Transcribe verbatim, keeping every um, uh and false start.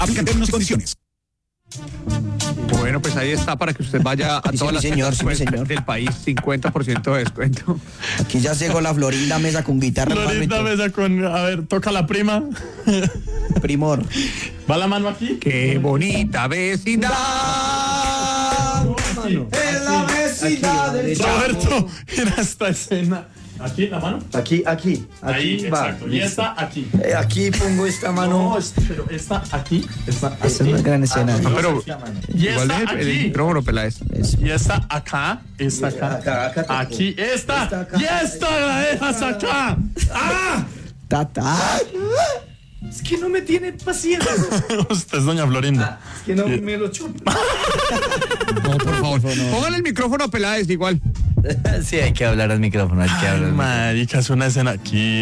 Aplican términos y condiciones. Bueno, pues ahí está para que usted vaya a Sí, todas mi las señor, tiendas sí, mi señor. del país, cincuenta por ciento de descuento. Aquí ya llegó la Florinda Mesa con guitarra. Florinda hermanito. Mesa con, a ver, toca la prima. Primor. ¿Va la mano aquí? ¡Qué bonita vecindad! En la vecindad del Roberto, mira esta escena. ¿Aquí la mano? Aquí, aquí, Ahí, aquí va. exacto. Y esta aquí. Eh, Aquí pongo esta mano. No, es- pero esta aquí, esta Esta es aquí. una gran escena. No, pero Y igual esta es el, el aquí. micrófono, Peláez. Y esta acá, esta acá. Acá, acá tocó. Aquí, esta. Esta acá. Y esta la dejas acá. ¡Ah! Tata. Es que no me tiene paciencia. Usted es doña Florinda. Es que no me lo chupa. No, por favor. Póngale el micrófono a Peláez igual. Sí, hay que hablar al micrófono, hay que Ay, hablar. al micrófono. marica, es una escena aquí.